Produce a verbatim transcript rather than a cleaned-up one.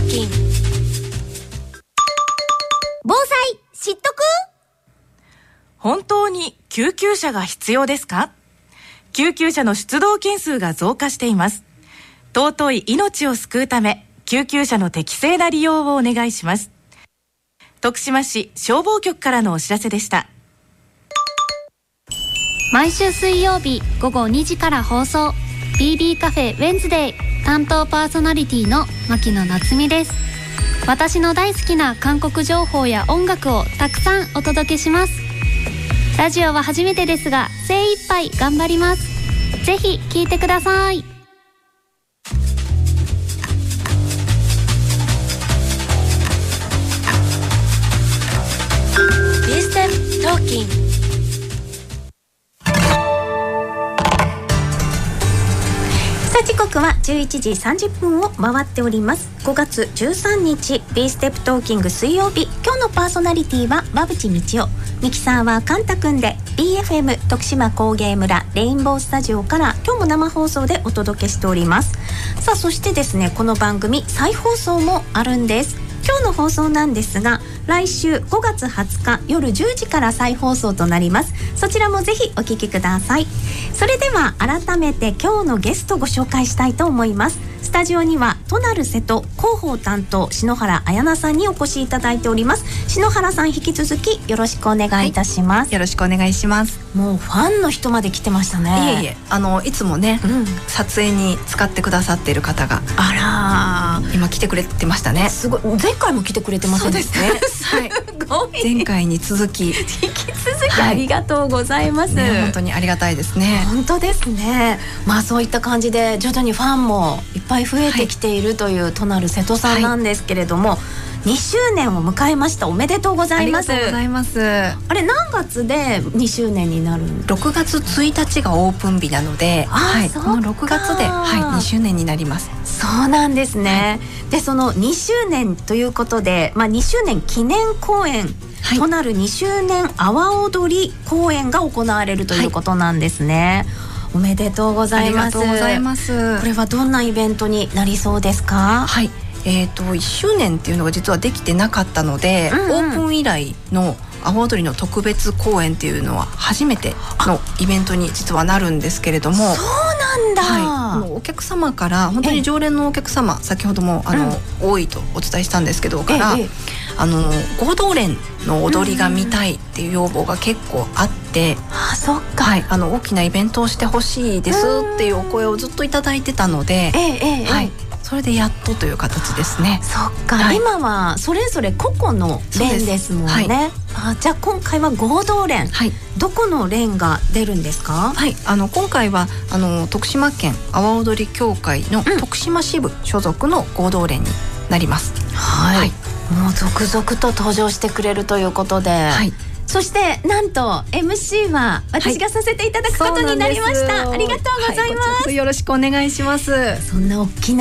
キン防災知っとく。 本当に救急車が必要ですか？救急車の出動件数が増加しています。尊い命を救うため、救急車の適正な利用をお願いします。徳島市消防局からのお知らせでした。 毎週水曜日午後にじから放送 ビービー カフェウェンズデイ、担当パーソナリティの牧野夏美です。私の大好きな韓国情報や音楽をたくさんお届けします。ラジオは初めてですが精一杯頑張ります。ぜひ聞いてください。 B ステップトーキン。時刻はじゅういちじさんじゅっぷんを回っております。ごがつじゅうさんにち B ステップトーキング水曜日、今日のパーソナリティは馬淵道夫、ミキサーはカンタくんで ビーエフエム 徳島工芸村レインボースタジオから今日も生放送でお届けしております。さあそしてですね、この番組再放送もあるんです。今日の放送なんですが、来週ごがつはつか夜じゅうじから再放送となります。そちらもぜひお聞きください。それでは改めて今日のゲストをご紹介したいと思います。スタジオには都なる瀬戸広報担当篠原彩菜さんにお越しいただいております。篠原さん、引き続きよろしくお願いいたします、はい、 よろしくお願いします。 もうファンの人まで来てましたね。 いえいえ、あのいつもね、うん、撮影に使ってくださっている方があら今来てくれてましたね。 すごい、前回も来てくれてませんでしたね。 はい、すごい前回に続き引き続きありがとうございます、 ね、本当にありがたいですね。 本当ですね。まあそういった感じで徐々にファンもいっぱい増えてきているという都なる瀬戸さんなんですけれども、はい、にしゅうねんを迎えました。おめでとうございます。 ありがとうございます。 あれ何月でにしゅうねんになるんですか？ ろくがつついたちがオープン日なので、はい、このろくがつで、はい、にしゅうねんになります。 そうなんですね、はい、でそのにしゅうねんということで、まあ、にしゅうねん記念公演、はい、となるにしゅうねん阿波踊り公演が行われるということなんですね、はい、おめでとうございます。 ありがとうございます。 これはどんなイベントになりそうですか？ はい、えーと、いっしゅうねんっていうのが実はできてなかったので、うんうん、オープン以来の阿波踊りの特別公演っていうのは初めてのイベントに実はなるんですけれども。 そうなんだ、 はい、あのお客様から本当に常連のお客様、先ほどもあの、うん、多いとお伝えしたんですけどから、あの合同連の踊りが見たいっていう要望が結構あって、うん、 あ、そっか、 はい、あの大きなイベントをしてほしいですっていうお声をずっといただいてたので、 ええええ、 はい、それでやっとという形ですね。 そっか、はい、今はそれぞれ個々の連ですもんね。はい、あ、じゃあ今回は合同連、はい、どこの連が出るんですか？ はい、あの今回はあの徳島県阿波踊り協会の徳島支部所属の合同連になります、 うん、はい、はい、もう続々と登場してくれるということで、はい、そしてなんと エムシー は私がさせていただくことになりました、はい、ありがとうございます、 はい、よろしくお願いします。 そんな大きな